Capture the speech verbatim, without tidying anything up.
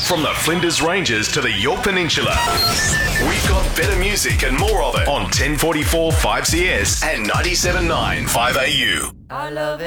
From the Flinders Ranges to the Yorke Peninsula. We've got better music and more of it on ten forty-four five C S and ninety-seven point nine five A U. I love it.